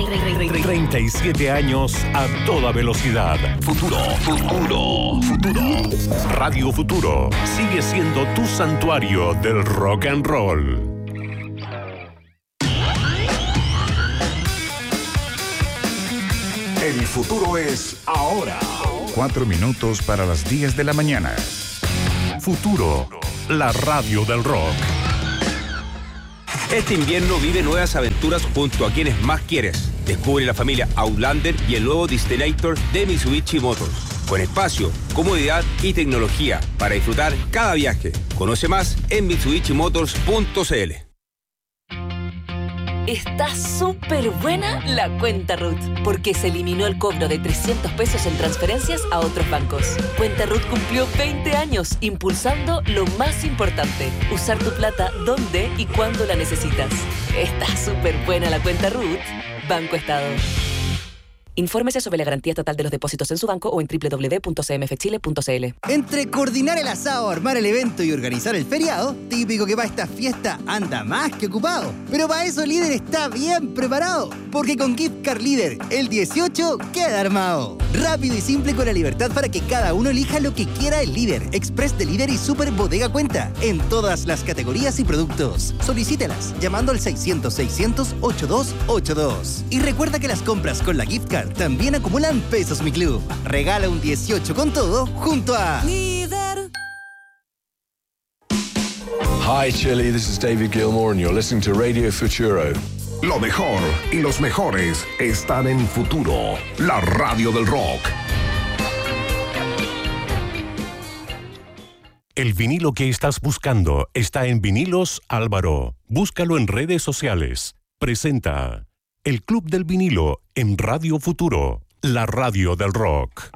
37 años a toda velocidad. Futuro. Radio Futuro sigue siendo tu santuario del rock and roll. El futuro es ahora. 4 minutos para las 10 de la mañana. Futuro, la radio del rock. Este invierno vive nuevas aventuras junto a quienes más quieres. Descubre la familia Outlander y el nuevo Destinator de Mitsubishi Motors. Con espacio, comodidad y tecnología para disfrutar cada viaje. Conoce más en mitsubishimotors.cl. Está súper buena la cuenta RUT, porque se eliminó el cobro de 300 pesos en transferencias a otros bancos. Cuenta RUT cumplió 20 años impulsando lo más importante, usar tu plata donde y cuando la necesitas. Está súper buena la cuenta RUT. Banco Estado. Infórmese sobre la garantía estatal de los depósitos en su banco o en www.cmfchile.cl. Entre coordinar el asado, armar el evento y organizar el feriado, típico que para esta fiesta anda más que ocupado. Pero para eso Líder está bien preparado, porque con Gift Card Líder, el 18 queda armado. Rápido y simple con la libertad para que cada uno elija lo que quiera el Líder, Express de Líder y Super Bodega Cuenta, en todas las categorías y productos. Solicítelas llamando al 600-600-8282. Y recuerda que las compras con la Gift Card también acumulan pesos, mi club. Regala un 18 con todo junto a Líder. Hi Chile, this is David Gilmour and you're listening to Radio Futuro. Lo mejor y los mejores están en Futuro, la radio del rock. El vinilo que estás buscando está en Vinilos Álvaro. Búscalo en redes sociales. Presenta El Club del Vinilo en Radio Futuro, la radio del rock.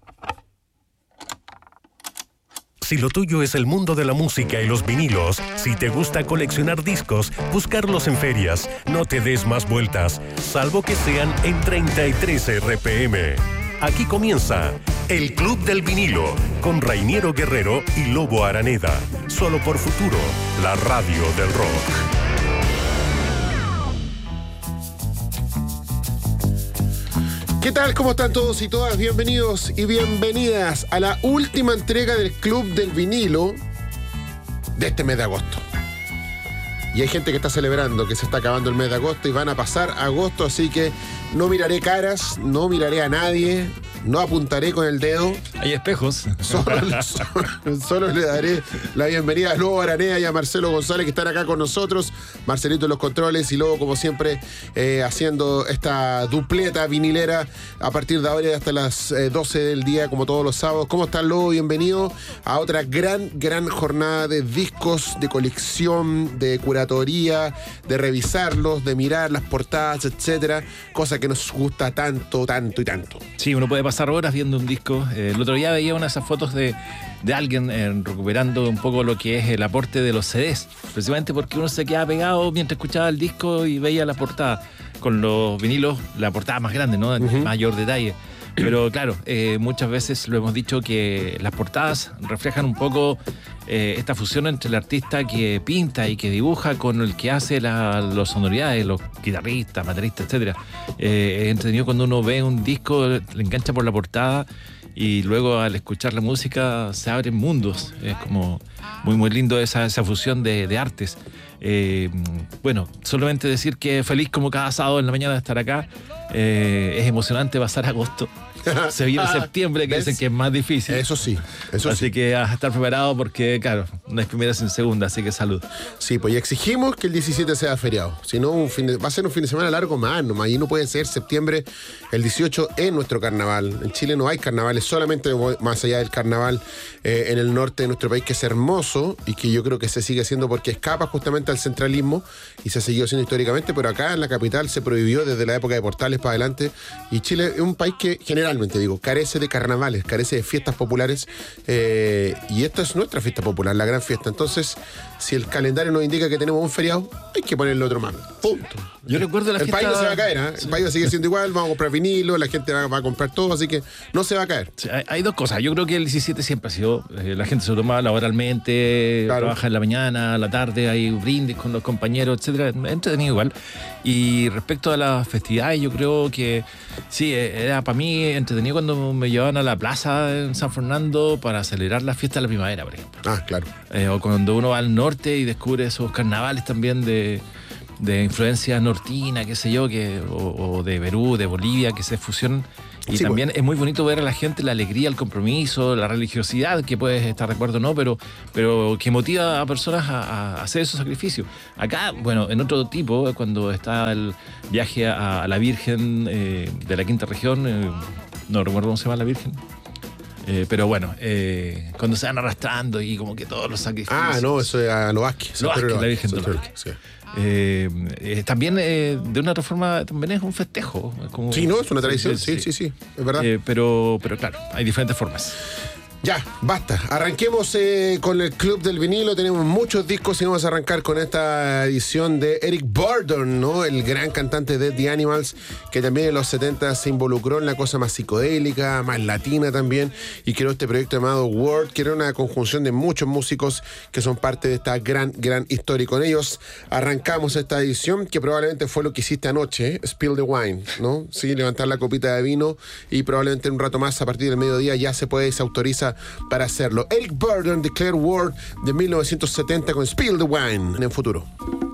Si lo tuyo es el mundo de la música y los vinilos, si te gusta coleccionar discos, buscarlos en ferias, no te des más vueltas, salvo que sean en 33 RPM. Aquí comienza El Club del Vinilo, con Rainiero Guerrero y Lobo Araneda, solo por Futuro, la radio del rock. ¿Qué tal? ¿Cómo están todos y todas? Bienvenidos y bienvenidas a la última entrega del Club del Vinilo de este mes de agosto. Y hay gente que está celebrando que se está acabando el mes de agosto y van a pasar agosto, así que no miraré caras, no miraré a nadie, no apuntaré con el dedo. Hay espejos. Solo le daré la bienvenida a Lobo Araneda y a Marcelo González, que están acá con nosotros. Marcelito en los controles y Lobo, como siempre, haciendo esta dupleta vinilera a partir de ahora y hasta las 12 del día, como todos los sábados. ¿Cómo estás, Lobo? Bienvenido a otra gran jornada de discos, de colección, de curatoría, de revisarlos, de mirar las portadas, etcétera. Cosa que nos gusta tanto. Sí, uno puede pasar horas viendo un disco. El otro día veía una de esas fotos de alguien recuperando un poco lo que es el aporte de los CDs, precisamente porque uno se quedaba pegado mientras escuchaba el disco y veía la portada. Con los vinilos, la portada más grande, ¿no? Mayor detalle. Pero claro, muchas veces lo hemos dicho que las portadas reflejan un poco esta fusión entre el artista que pinta y que dibuja con el que hace las sonoridades, los guitarristas, bateristas, etc. Es entretenido cuando uno ve un disco, le engancha por la portada y luego al escuchar la música se abren mundos. Es como muy lindo esa fusión de artes. Bueno, solamente decir que feliz como cada sábado en la mañana de estar acá. Es emocionante pasar agosto. Se viene septiembre, que dicen que es más difícil. Eso sí. Así que a estar preparado porque, claro, no es primera sin segunda, así que salud. Sí, pues y exigimos que el 17 sea feriado. Si no, va a ser un fin de semana largo más nomás. Y no puede ser septiembre, el 18 en nuestro carnaval. En Chile no hay carnavales, solamente más allá del carnaval en el norte de nuestro país, que es hermoso y que yo creo que se sigue haciendo porque escapa justamente al centralismo y se ha seguido haciendo históricamente, pero acá en la capital se prohibió desde la época de Portales para adelante. Y Chile es un país que generalmente, carece de carnavales, carece de fiestas populares, y esta es nuestra fiesta popular, la gran fiesta. Entonces, si el calendario nos indica que tenemos un feriado, hay que ponerle otro más. Punto. Yo recuerdo la el fiesta... país no se va a caer, ¿eh? El país va a seguir siendo igual, vamos a comprar vinilo, la gente va a comprar todo, así que no se va a caer. Sí, hay dos cosas. Yo creo que el 17 siempre ha sido, la gente se lo toma laboralmente, Claro. trabaja en la mañana, a la tarde, hay brindis con los compañeros, etcétera. Entretenido igual. Y respecto a las festividades, yo creo que sí, era para mí entretenido cuando me llevaban a la plaza en San Fernando para celebrar la fiesta de la primavera, por ejemplo. Ah, claro. O cuando uno va al norte y descubre esos carnavales también de influencia nortina, qué sé yo, o de Perú, de Bolivia, que se fusionan. Y Sí, también es muy bonito ver a la gente la alegría, el compromiso, la religiosidad, que puedes estar de acuerdo o no, pero que motiva a personas a hacer esos sacrificios. Acá, bueno, en otro tipo, cuando está el viaje a la Virgen de la Quinta Región, no recuerdo cómo se llama la Virgen. Pero bueno, cuando se van arrastrando y como que todos los sacrificios. Ah, no, eso es a Loasque. Loasque, la Virgen de Loasque. Sí. También de una otra forma también es un festejo. Como, Sí, no, es una tradición, sí, es verdad. Pero claro, hay diferentes formas. Ya, basta. Arranquemos con el Club del Vinilo. Tenemos muchos discos y vamos a arrancar con esta edición de Eric Burdon, ¿no? El gran cantante de The Animals, que también en los 70 se involucró en la cosa más psicodélica, más latina también, y creó este proyecto llamado Word, que era una conjunción de muchos músicos que son parte de esta gran historia. Y con ellos arrancamos esta edición, que probablemente fue lo que hiciste anoche, Spill the Wine, ¿no? Sí, levantar la copita de vino, y probablemente en un rato más, a partir del mediodía, ya se autoriza para hacerlo. Eric Burdon, Declare War de 1970 con Spill the Wine en el futuro.